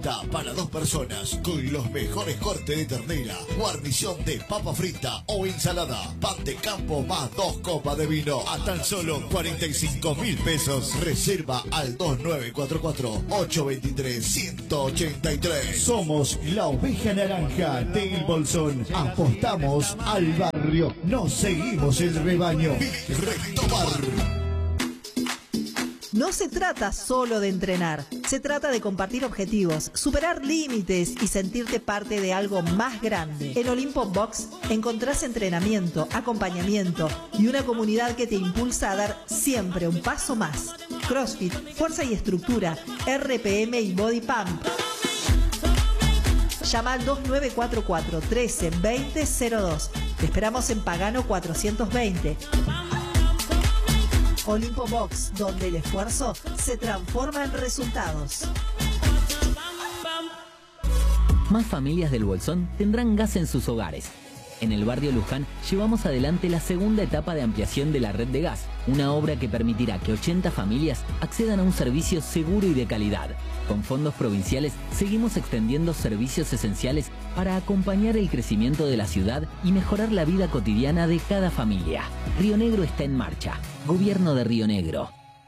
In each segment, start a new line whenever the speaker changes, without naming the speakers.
Para 2 personas, con los mejores cortes de ternera, guarnición de papa frita o ensalada, pan de campo más 2 copas de vino a tan solo 45.000 pesos. Reserva al 2944-823-183. Somos la oveja naranja del Bolsón. Apostamos al barrio, nos seguimos el rebaño. Recto Bar.
No se trata solo de entrenar, se trata de compartir objetivos, superar límites y sentirte parte de algo más grande. En Olimpo Box encontrás entrenamiento, acompañamiento y una comunidad que te impulsa a dar siempre un paso más. CrossFit, fuerza y estructura, RPM y Body Pump. Llama al 2944 13 20 02. Te esperamos en Pagano 420. Olimpo Box, donde el esfuerzo se transforma en resultados.
Más familias del Bolsón tendrán gas en sus hogares. En el barrio Luján llevamos adelante la segunda etapa de ampliación de la red de gas, una obra que permitirá que 80 familias accedan a un servicio seguro y de calidad. Con fondos provinciales seguimos extendiendo servicios esenciales para acompañar el crecimiento de la ciudad y mejorar la vida cotidiana de cada familia. Río Negro está en marcha. Gobierno de Río Negro.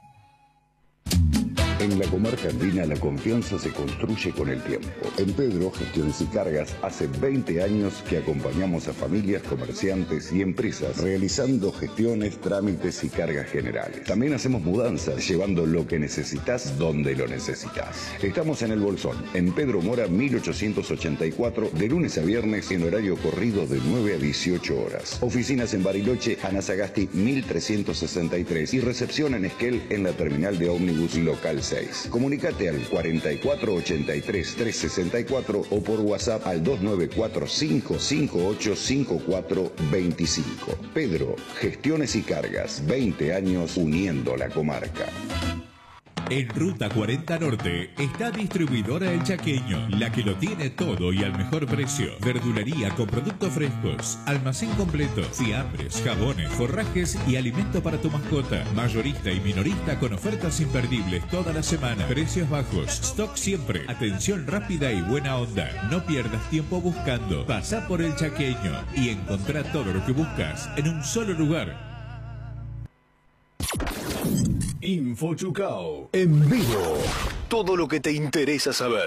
En la comarca andina la confianza se construye con el tiempo. En Pedro Gestiones y Cargas hace 20 años que acompañamos a familias, comerciantes y empresas realizando gestiones, trámites y cargas generales. También hacemos mudanzas, llevando lo que necesitas donde lo necesitas. Estamos en el Bolsón, en Pedro Mora 1884, de lunes a viernes en horario corrido de 9 a 18 horas. Oficinas en Bariloche, Ana Sagasti 1363 y recepción en Esquel en la terminal de ómnibus local 6. Comunicate al 4483-364 o por WhatsApp al 2945585425. Pedro, Gestiones y Cargas, 20 años uniendo la comarca.
En Ruta 40 Norte está Distribuidora El Chaqueño, la que lo tiene todo y al mejor precio. Verdulería con productos frescos, almacén completo, fiambres, jabones, forrajes y alimento para tu mascota. Mayorista y minorista con ofertas imperdibles toda la semana. Precios bajos, stock siempre, atención rápida y buena onda. No pierdas tiempo buscando. Pasá por El Chaqueño y encontrá todo lo que buscas en un solo lugar.
Info Chucao, en vivo. Todo lo que te interesa saber.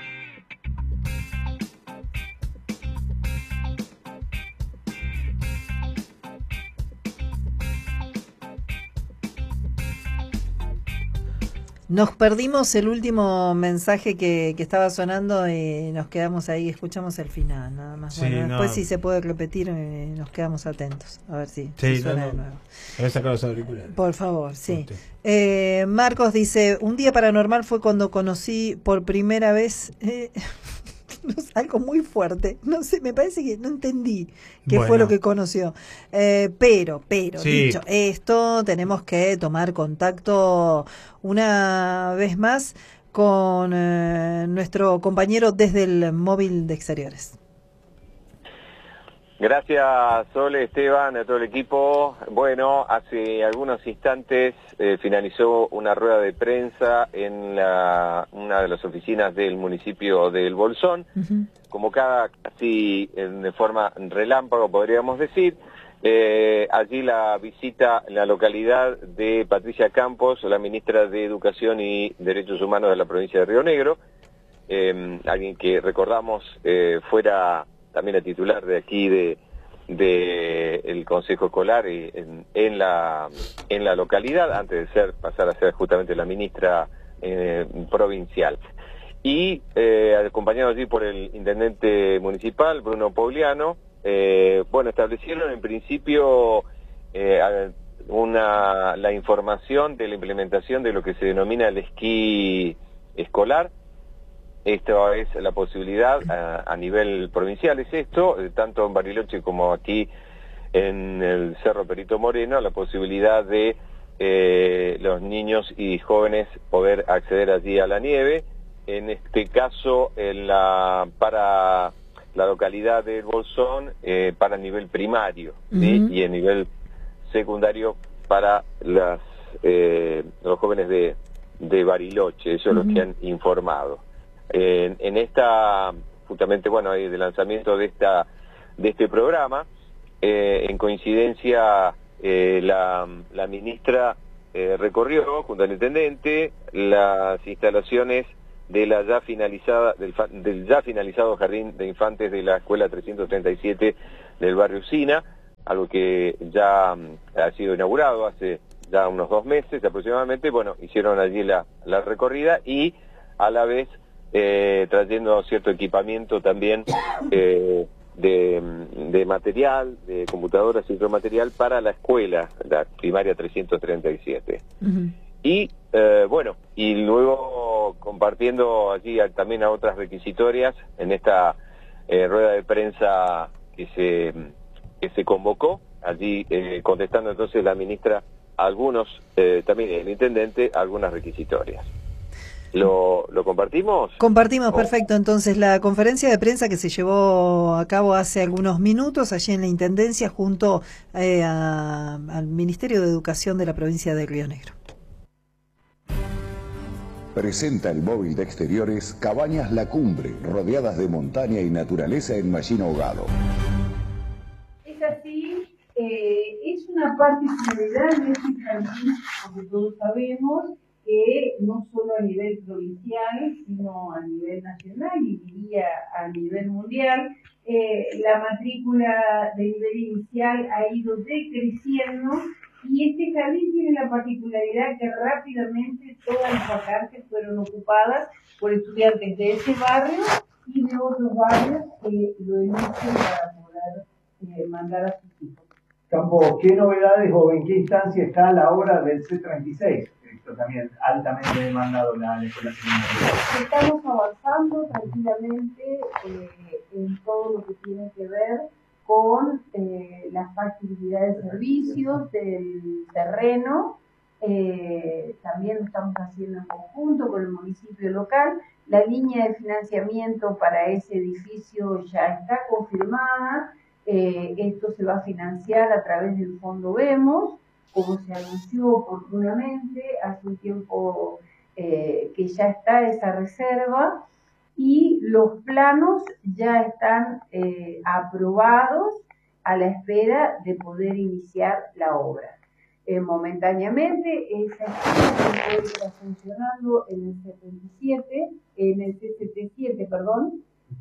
Nos perdimos el último mensaje que estaba sonando y nos quedamos ahí, escuchamos el final, nada más.
Sí,
bueno, después
no.
si se puede repetir, nos quedamos atentos, a ver si suena de nuevo.
Voy a sacar los auriculares.
Por favor, sí. Marcos dice, un día paranormal fue cuando conocí por primera vez algo muy fuerte, no sé, me parece que no entendí qué fue lo que conoció, pero sí. Dicho esto, tenemos que tomar contacto una vez más con nuestro compañero desde el móvil de exteriores.
Gracias, Sole, Esteban, a todo el equipo. Bueno, hace algunos instantes finalizó una rueda de prensa en una de las oficinas del municipio del Bolsón, convocada casi de forma relámpago, podríamos decir. Allí la visita en la localidad de Patricia Campos, la ministra de Educación y Derechos Humanos de la provincia de Río Negro, alguien que recordamos fuera también la titular de aquí de el Consejo Escolar en la localidad, antes de pasar a ser justamente la ministra provincial. Y acompañado allí por el intendente municipal, Bruno Pauliano, establecieron en principio la información de la implementación de lo que se denomina el esquí escolar. Esto es la posibilidad a nivel provincial, es esto, tanto en Bariloche como aquí en el Cerro Perito Moreno, la posibilidad de los niños y jóvenes poder acceder allí a la nieve. En este caso, para la localidad del Bolsón, para nivel primario, ¿sí? Y en nivel secundario para los jóvenes de Bariloche, eso es lo que han informado. En esta, justamente, bueno, de lanzamiento de este programa, en coincidencia, la ministra recorrió junto al intendente las instalaciones de la ya finalizada del ya finalizado jardín de infantes de la escuela 337 del barrio Usina, algo que ya ha sido inaugurado hace ya unos 2 meses aproximadamente. Bueno, hicieron allí la recorrida y a la vez trayendo cierto equipamiento también de material, de computadoras y otro material para la escuela, la primaria 337. Uh-huh. Y bueno, y luego compartiendo allí también a otras requisitorias en esta rueda de prensa que se convocó, allí contestando entonces la ministra algunos, también el intendente, algunas requisitorias. ¿Lo compartimos?
Compartimos, perfecto. Entonces, la conferencia de prensa que se llevó a cabo hace algunos minutos allí en la Intendencia junto al Ministerio de Educación de la provincia de Río Negro.
Presenta el móvil de exteriores Cabañas La Cumbre, rodeadas de montaña y naturaleza en Mallín Ahogado.
Es así, es una particularidad de este jardín, porque todos sabemos que no solo a nivel provincial, sino a nivel nacional y diría a nivel mundial, la matrícula de nivel inicial ha ido decreciendo. Y este jardín tiene la particularidad que rápidamente todas las vacantes fueron ocupadas por estudiantes de ese barrio y de otros barrios que lo eligen para poder mandar a sus hijos.
Campos, ¿qué novedades o en qué instancia está la obra del C36? Esto también altamente demandado la escuela secundaria.
Estamos avanzando tranquilamente en todo lo que tiene que ver con la factibilidad de servicios del terreno. También lo estamos haciendo en conjunto con el municipio local. La línea de financiamiento para ese edificio ya está confirmada. Esto se va a financiar a través del Fondo Vemos, como se anunció oportunamente hace un tiempo que ya está esa reserva. Y los planos ya están aprobados a la espera de poder iniciar la obra. Momentáneamente, esa escuela está funcionando en el C77, perdón,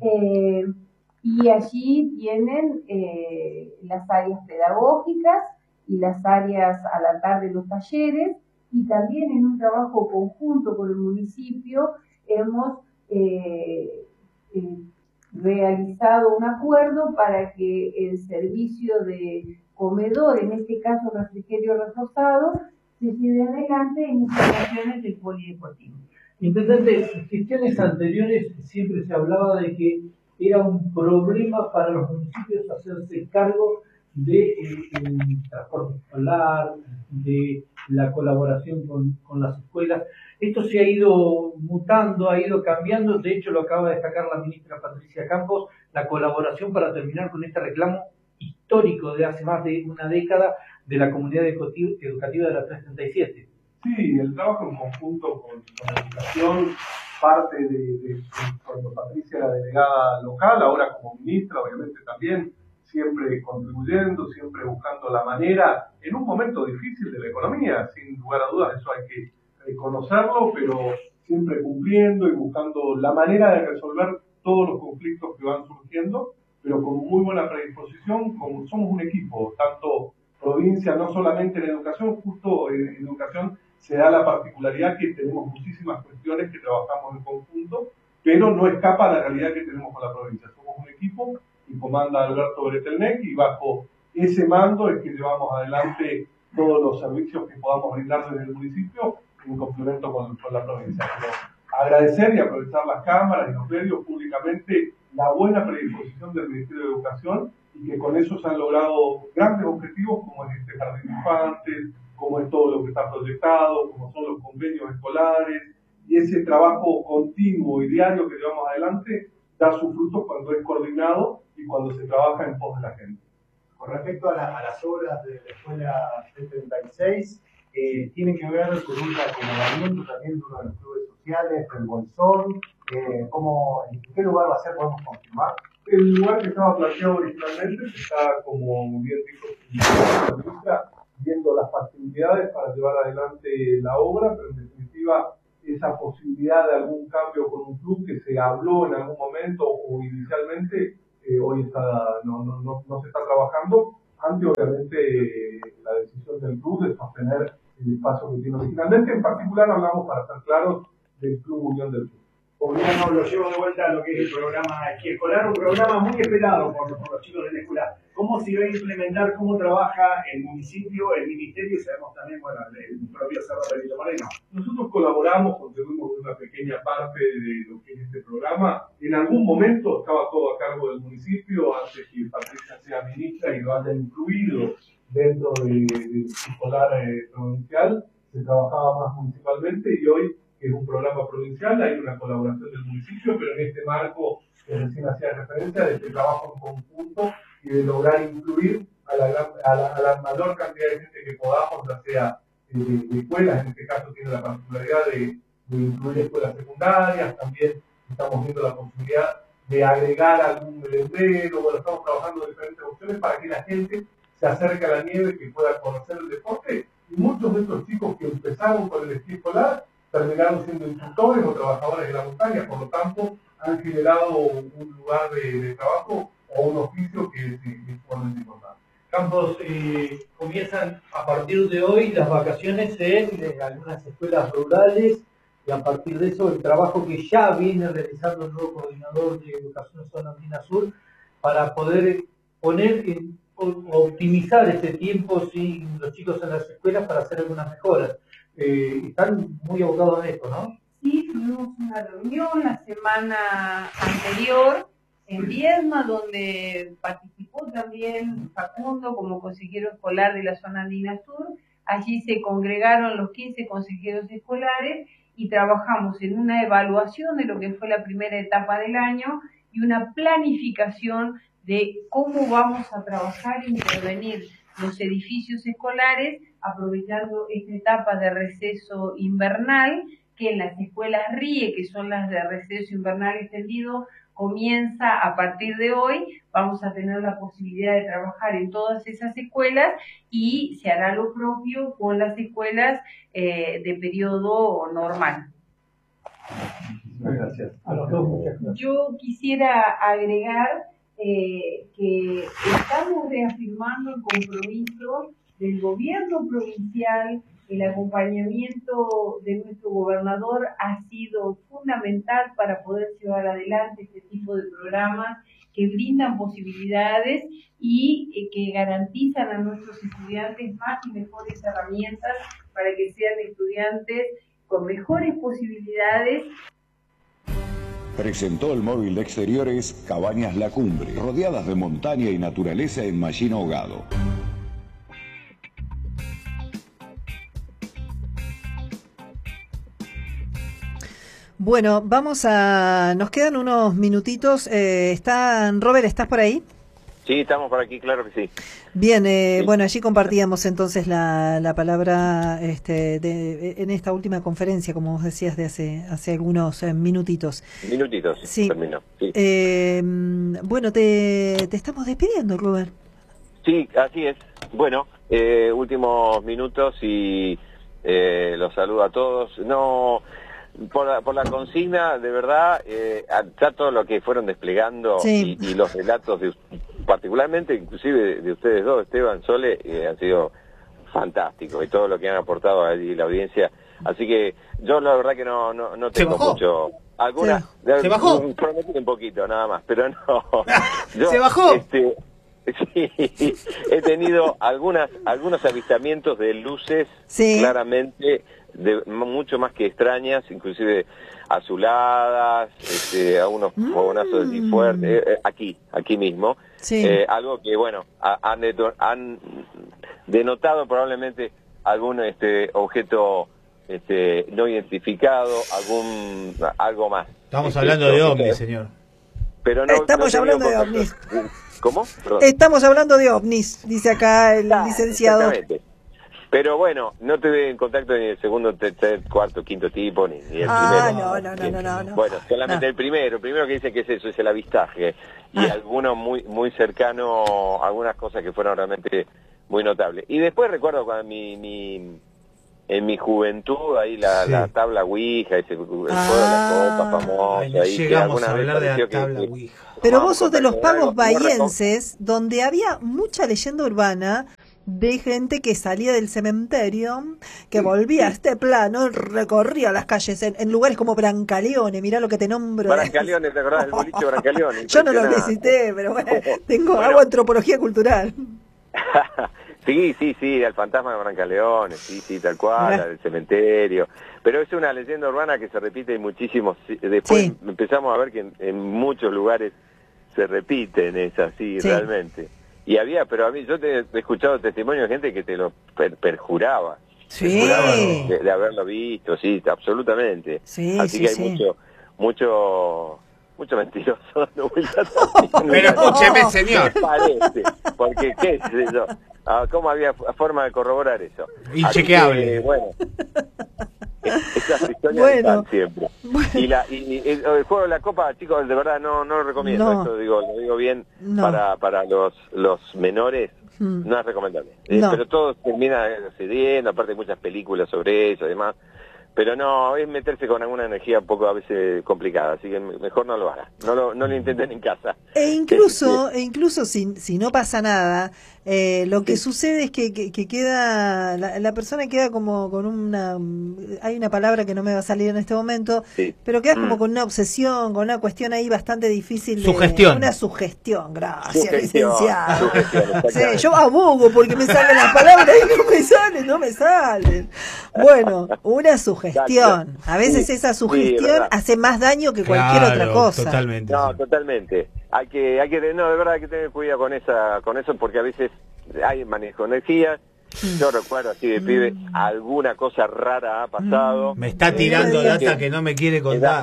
y allí tienen las áreas pedagógicas y las áreas a la tarde los talleres, y también en un trabajo conjunto con el municipio hemos realizado un acuerdo para que el servicio de comedor, en este caso refrigerio reforzado, se lleve adelante en instalaciones del polideportivo.
Intendente, en gestiones anteriores siempre se hablaba de que era un problema para los municipios hacerse cargo del transporte escolar, de la colaboración con las escuelas. Esto se ha ido mutando, ha ido cambiando. De hecho, lo acaba de destacar la ministra Patricia Campos, la colaboración para terminar con este reclamo histórico de hace más de una década de la comunidad educativa de la 337.
Sí, el trabajo en conjunto con la educación, parte de cuando Patricia era delegada local, ahora como ministra, obviamente también, siempre contribuyendo, siempre buscando la manera, en un momento difícil de la economía, sin lugar a dudas, eso hay que reconocerlo, pero siempre cumpliendo y buscando la manera de resolver todos los conflictos que van surgiendo, pero con muy buena predisposición, como somos un equipo, tanto provincia, no solamente en educación, justo en educación se da la particularidad que tenemos muchísimas cuestiones que trabajamos en conjunto, pero no escapa a la realidad que tenemos con la provincia. Somos un equipo y comanda Alberto Bretelnec, y bajo ese mando es que llevamos adelante todos los servicios que podamos brindar desde el municipio en complemento con la provincia. Pero agradecer y aprovechar las cámaras y los medios públicamente la buena predisposición del Ministerio de Educación, y que con eso se han logrado grandes objetivos como es este jardín de infantes, como es todo lo que está proyectado, como son los convenios escolares, y ese trabajo continuo y diario que llevamos adelante da sus frutos cuando es coordinado y cuando se trabaja en pos de la gente.
Con respecto a las obras de la escuela C36,
tiene que ver con un reacomodamiento también de uno de los clubes sociales, el Bolsón. ¿En qué lugar va a ser? ¿Podemos confirmar?
El lugar que estaba planteado originalmente está, como bien dijo, viendo las facilidades para llevar adelante la obra, pero en definitiva esa posibilidad de algún cambio con un club que se habló en algún momento o inicialmente, hoy no se está trabajando, ante obviamente la decisión del club de sostener el espacio que tiene originalmente. En particular hablamos, para estar claros, del Club Unión del Sur.
Gobierno lo llevo de vuelta a lo que es el programa Esquí Escolar, un programa muy esperado por los chicos de la escuela. ¿Cómo se va a implementar, cómo trabaja el municipio, el ministerio y sabemos también, bueno, el propio Cerro Perito Moreno?
Nosotros colaboramos, contribuimos una pequeña parte de lo que es este programa. En algún momento estaba todo a cargo del municipio, antes que Patricia sea ministra y lo haya incluido dentro del escolar provincial, se trabajaba más municipalmente y hoy, que es un programa provincial, hay una colaboración del municipio, pero en este marco que recién hacía referencia de este trabajo en conjunto y de lograr incluir a la mayor cantidad de gente que podamos, ya sea de escuelas, en este caso tiene la particularidad de incluir escuelas secundarias, también estamos viendo la posibilidad de agregar algún merendero, bueno, estamos trabajando en diferentes opciones para que la gente se acerque a la nieve, que pueda conocer el deporte, y muchos de estos chicos que empezaron con el esquí escolar terminaron siendo instructores o trabajadores de la montaña, por lo tanto han generado un lugar de trabajo o un oficio que es sumamente importante.
Campos, comienzan a partir de hoy las vacaciones en algunas escuelas rurales y a partir de eso el trabajo que ya viene realizando el nuevo coordinador de Educación Zona Andina Sur para poder optimizar este tiempo sin los chicos en las escuelas para hacer algunas mejoras. Están muy abocados en esto, ¿no?
Sí, tuvimos una reunión la semana anterior en Viedma, donde participó también Facundo como consejero escolar de la Zona Andina Sur. Allí se congregaron los 15 consejeros escolares y trabajamos en una evaluación de lo que fue la primera etapa del año y una planificación de cómo vamos a trabajar e intervenir los edificios escolares, aprovechando esta etapa de receso invernal, que en las escuelas RIE, que son las de receso invernal extendido, comienza a partir de hoy. Vamos a tener la posibilidad de trabajar en todas esas escuelas y se hará lo propio con las escuelas de periodo normal.
Gracias. A los dos, muchas gracias.
Yo quisiera agregar que estamos reafirmando el compromiso del gobierno provincial. El acompañamiento de nuestro gobernador ha sido fundamental para poder llevar adelante este tipo de programas que brindan posibilidades y que garantizan a nuestros estudiantes más y mejores herramientas para que sean estudiantes con mejores posibilidades.
Presentó el móvil de exteriores Cabañas La Cumbre, rodeadas de montaña y naturaleza en Mallín Ahogado.
Bueno, nos quedan unos minutitos. Robert, ¿estás por ahí?
Sí, estamos por aquí, claro que sí.
Bien, bueno, allí compartíamos entonces la palabra en esta última conferencia, como vos decías, de hace algunos minutitos.
Minutitos,
sí.
Terminó. Sí.
Bueno, te estamos despidiendo, Robert.
Sí, así es. Bueno, últimos minutos y los saludo a todos. No, por la consigna, de verdad, ya todo lo que fueron desplegando sí. y los relatos particularmente, inclusive de ustedes dos, Esteban, Sole, han sido fantásticos y todo lo que han aportado allí la audiencia. Así que yo la verdad que no tengo mucho. ¿Se bajó? Prometí un poquito, nada más, pero no. Yo, ¿se bajó? Sí, he tenido algunos avistamientos de luces sí. claramente mucho más que extrañas, inclusive azuladas, a unos fogonazos de fuerte, aquí mismo. Sí. Algo que, bueno, han denotado probablemente algún objeto no identificado, algo más.
Estamos hablando de ovnis, señor.
Pero no,
estamos hablando de ovnis.
¿Cómo? Perdón.
Estamos hablando de ovnis, dice acá el licenciado.
Exactamente. Pero bueno, no tuve en contacto ni el segundo, tercer, cuarto, quinto tipo, ni el primero.
No.
Bueno, solamente el primero que dicen que es eso, es el avistaje. Y algunos muy cercano, algunas cosas que fueron realmente muy notables. Y después recuerdo cuando en mi juventud, ahí la tabla Ouija, ese el juego de la copa famoso. Ahí
llegamos a hablar de la tabla Ouija.
Pero vos sos de los pagos bahienses, donde había mucha leyenda urbana de gente que salía del cementerio, que volvía a este plano, recorría las calles en lugares como Brancaleone, mirá lo que te nombro.
Brancaleone, ¿te acordás del boliche Brancaleone?
Yo no lo visité, pero bueno, hago antropología cultural.
Sí, el fantasma de Brancaleone, sí, tal cual, la del cementerio. Pero es una leyenda urbana que se repite muchísimo. Después empezamos a ver que en muchos lugares se repiten, es así, realmente. Y pero a mí, yo he escuchado testimonios de gente que te lo perjuraba.
Sí.
De haberlo visto, sí, absolutamente.
Sí,
así que hay mucho mentiroso.
Pero escúcheme, señor.
Me parece, porque qué sé yo. ¿Cómo había forma de corroborar eso?
Inchequeable.
Bueno, esas historias están siempre. Y el juego de la copa, chicos, de verdad no lo recomiendo. Esto lo digo bien para los menores. No es recomendable. Pero todo termina cediendo, aparte hay muchas películas sobre eso y demás. Pero no, es meterse con alguna energía un poco a veces complicada, así que mejor no lo haga, no lo intenten en casa.
E incluso si no pasa nada, lo que sucede es que queda, la persona queda como con hay una palabra que no me va a salir en este momento, pero quedas como con una obsesión, con una cuestión ahí bastante difícil.
Sugestión.
Una sugestión, gracias, licenciado. Sí, yo abogo porque me salen las palabras y no me salen. Bueno, una sugestión. A veces esa sugestión hace más daño que cualquier otra cosa.
Totalmente.
No, totalmente. Hay que de verdad hay que tener cuidado con eso, porque a veces hay manejo de energía. Yo recuerdo así de pibe, alguna cosa rara ha pasado.
Me está tirando data que no me quiere contar.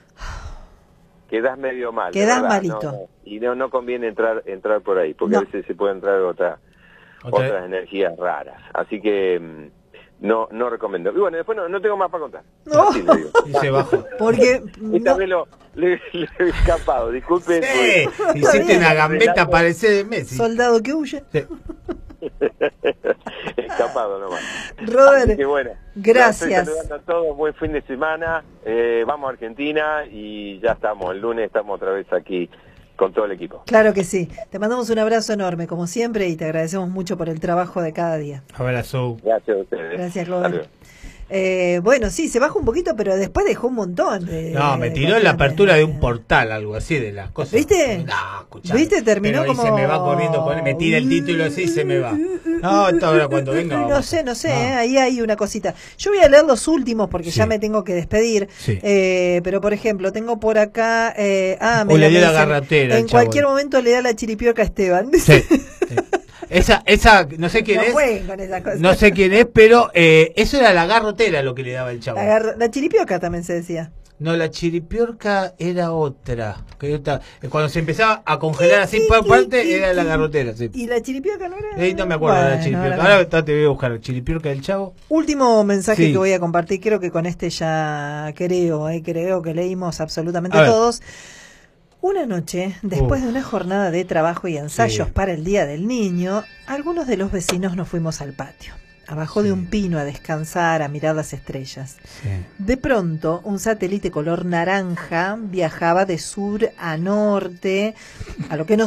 Quedás medio mal.
Quedás malito.
Y no conviene entrar por ahí, porque a veces se puede entrar otras energías raras. Así que no recomiendo. Y bueno, después no tengo más para contar. Así lo digo.
Y se bajó.
Porque
esta vez le he escapado, disculpen.
Sí, hiciste una gambeta, parece de Messi.
Soldado que huye.
Sí.
Escapado nomás.
Robert,
así que bueno,
gracias.
Estoy saludando a todos, buen fin de semana. Vamos a Argentina y ya estamos. El lunes estamos otra vez aquí con todo el equipo.
Claro que sí. Te mandamos un abrazo enorme, como siempre, y te agradecemos mucho por el trabajo de cada día.
Abrazo.
Gracias a ustedes.
Gracias, Robert. Bueno, sí, se bajó un poquito, pero después dejó un montón.
Me tiró en la apertura de un portal, algo así, de las cosas.
¿Viste?
No, escuchame.
¿Viste? Terminó
pero
como...
se me va corriendo, me tira el título así y se me va. No, ahora cuando venga...
No sé, ahí hay una cosita. Yo voy a leer los últimos porque ya me tengo que despedir.
Sí.
Pero, por ejemplo, tengo por acá...
le dio la garratera.
En cualquier momento le da la chiripioca a Esteban.
Sí. Esa no sé quién es.
Con esa cosa.
No sé quién es, pero eso era la garrotera lo que le daba el chavo.
La chiripioca también se decía.
No, la chiripiorca era otra. Cuando se empezaba a congelar así por parte, era la garrotera. Sí.
¿Y la chiripioca no era?
No me acuerdo de la chiripiorca. Ahora te voy a buscar. Chiripiorca del chavo.
Último mensaje que voy a compartir. Creo que con este ya creo que leímos absolutamente todos. Una noche, después de una jornada de trabajo y ensayos para el Día del Niño, algunos de los vecinos nos fuimos al patio, abajo de un pino a descansar, a mirar las estrellas. De pronto, un satélite color naranja viajaba de sur a norte, a lo que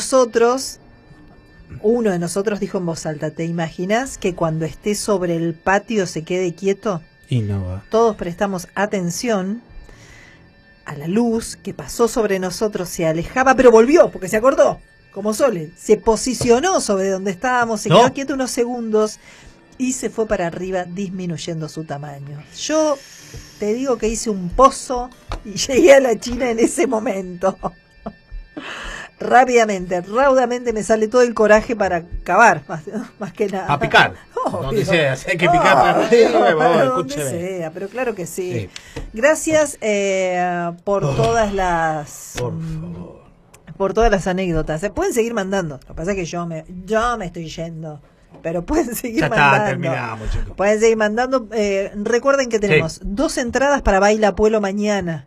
uno de nosotros dijo en voz alta: ¿te imaginas que cuando esté sobre el patio se quede quieto?
Y no va.
Todos prestamos atención a la luz que pasó sobre nosotros, se alejaba, pero volvió, porque se acordó, como Sole, se posicionó sobre donde estábamos, se quedó quieto unos segundos y se fue para arriba disminuyendo su tamaño. Yo te digo que hice un pozo y llegué a la China en ese momento. Rápidamente, raudamente me sale todo el coraje para cavar, más que nada.
A picar. Donde sea, hay que picar para arriba,
donde sea, pero claro que sí. Gracias por todas las... Por todas las anécdotas. Se pueden seguir mandando. Lo que pasa es que yo me estoy yendo. pero pueden seguir
ya
mandando.
está, terminamos, chicos.
Pueden seguir mandando. Recuerden que tenemos 2 entradas para Baila Pueblo mañana.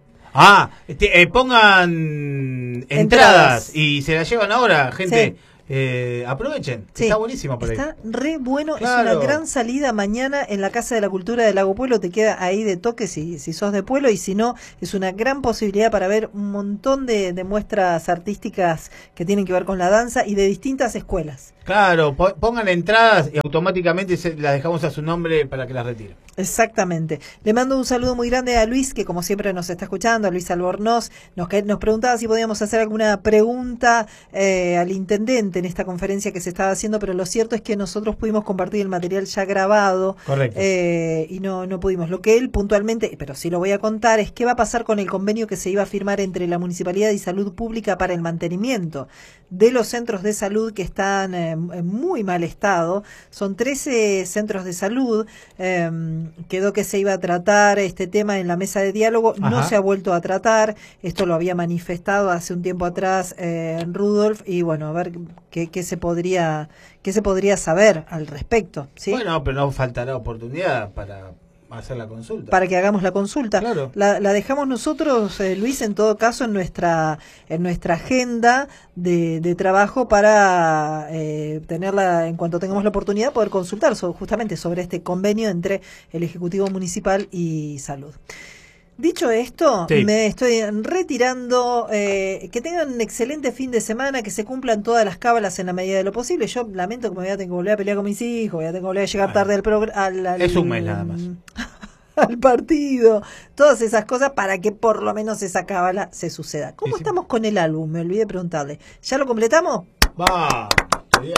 Pongan entradas y se las llevan ahora, gente. Sí. Aprovechen, está buenísimo por ahí.
Está re bueno,
claro.
Es una gran salida mañana en la Casa de la Cultura de Lago Pueblo, te queda ahí de toque si sos de Pueblo, y si no, es una gran posibilidad para ver un montón de muestras artísticas que tienen que ver con la danza y de distintas escuelas.
Claro, pongan entradas y automáticamente las dejamos a su nombre para que las retire.
Exactamente. Le mando un saludo muy grande a Luis, que como siempre nos está escuchando, a Luis Albornoz. Nos preguntaba si podíamos hacer alguna pregunta al intendente en esta conferencia que se estaba haciendo, pero lo cierto es que nosotros pudimos compartir el material ya grabado.
Correcto.
Y no pudimos. Lo que él puntualmente, pero sí lo voy a contar, es qué va a pasar con el convenio que se iba a firmar entre la Municipalidad y Salud Pública para el mantenimiento de los centros de salud que están en muy mal estado. Son 13 centros de salud. Quedó que se iba a tratar este tema en la mesa de diálogo. Ajá. No se ha vuelto a tratar. Esto lo había manifestado hace un tiempo atrás Rudolf, y bueno, a ver qué se podría saber al respecto, ¿sí?
Bueno, pero no faltará oportunidad para hacer la consulta.
Para que hagamos la consulta.
Claro.
La dejamos nosotros, Luis, en todo caso, en nuestra agenda de trabajo para tenerla, en cuanto tengamos la oportunidad, poder consultar justamente sobre este convenio entre el Ejecutivo Municipal y Salud. Dicho esto, sí, me estoy retirando. Que tengan un excelente fin de semana, que se cumplan todas las cábalas en la medida de lo posible. Yo lamento que me voy a tener que volver a pelear con mis hijos, voy a tener que volver a llegar tarde al
es un mes nada más.
Al partido, todas esas cosas para que por lo menos esa cábala se suceda. ¿Cómo estamos con el álbum? Me olvidé preguntarle. ¿Ya lo completamos?
Va, bien.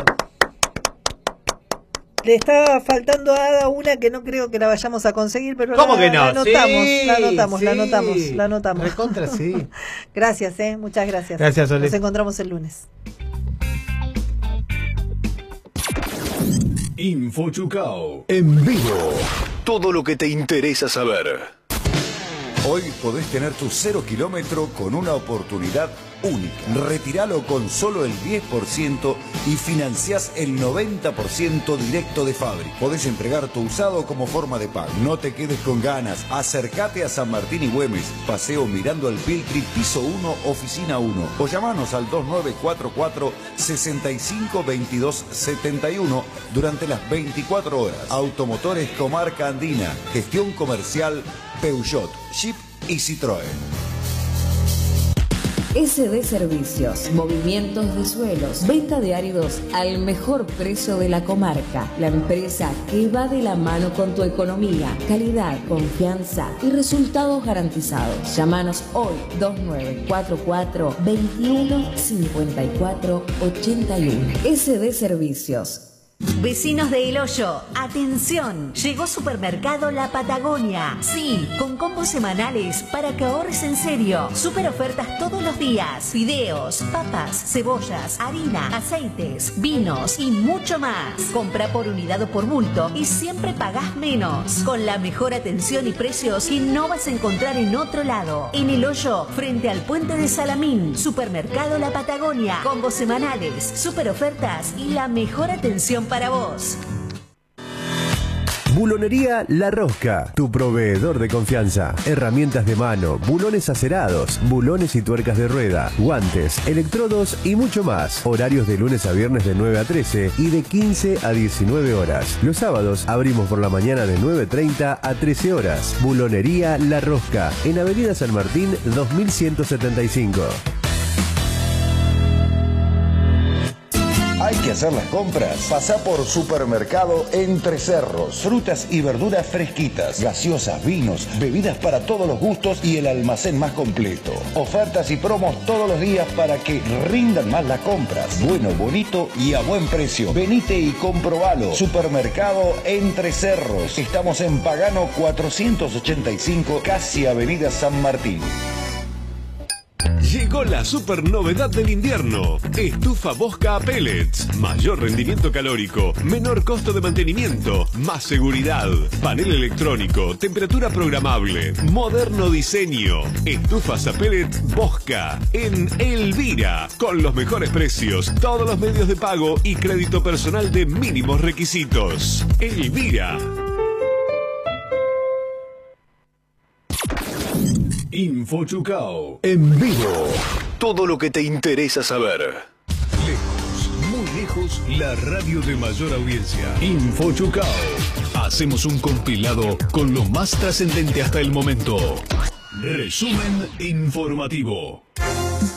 Le está faltando a Ada una que no creo que la vayamos a conseguir, pero
¿cómo que no?
La anotamos,
sí,
la anotamos.
Recontra, sí.
Gracias, muchas gracias.
Gracias, Oli.
Nos encontramos el lunes.
Info Chucao en vivo. Todo lo que te interesa saber.
Hoy podés tener tu 0 kilómetro con una oportunidad única. Retiralo con solo el 10% y financiás el 90% directo de fábrica. Podés entregar tu usado como forma de pago. No te quedes con ganas. Acércate a San Martín y Güemes. Paseo Mirando al Piltri, piso 1, oficina 1. O llamanos al 2944-652271 durante las 24 horas. Automotores Comarca Andina. Gestión comercial Peugeot, Jeep y Citroën.
SD Servicios, movimientos de suelos, venta de áridos al mejor precio de la comarca. La empresa que va de la mano con tu economía, calidad, confianza y resultados garantizados. Llámanos hoy 2944 21 54 81. SD Servicios.
Vecinos de El Hoyo, atención, llegó Supermercado La Patagonia. Sí, con combos semanales para que ahorres en serio. Super ofertas todos los días. Fideos, papas, cebollas, harina, aceites, vinos y mucho más. Compra por unidad o por bulto y siempre pagás menos. Con la mejor atención y precios que no vas a encontrar en otro lado. En El Hoyo, frente al puente de Salamín. Supermercado La Patagonia. Combos semanales, super ofertas y la mejor atención para vos.
Bulonería La Rosca, tu proveedor de confianza. Herramientas de mano, bulones acerados, bulones y tuercas de rueda, guantes, electrodos y mucho más. Horarios de lunes a viernes de 9 a 13 y de 15 a 19 horas. Los sábados abrimos por la mañana de 9:30 a 13 horas. Bulonería La Rosca, en Avenida San Martín 2175.
¿Hay que hacer las compras? Pasá por Supermercado Entre Cerros. Frutas y verduras fresquitas, gaseosas, vinos, bebidas para todos los gustos y el almacén más completo. Ofertas y promos todos los días para que rindan más las compras. Bueno, bonito y a buen precio. Venite y comprobalo. Supermercado Entre Cerros. Estamos en Pagano 485, casi Avenida San Martín.
Llegó la super novedad del invierno. Estufa Bosca a pellets. Mayor rendimiento calórico, menor costo de mantenimiento, más seguridad. Panel electrónico, temperatura programable, moderno diseño. Estufas a pellet Bosca en Elvira. Con los mejores precios, todos los medios de pago y crédito personal de mínimos requisitos. Elvira. InfoChucao. En vivo. Todo lo que te interesa saber. Lejos, muy lejos, la radio de mayor audiencia. InfoChucao. Hacemos un compilado con lo más trascendente hasta el momento. Resumen informativo.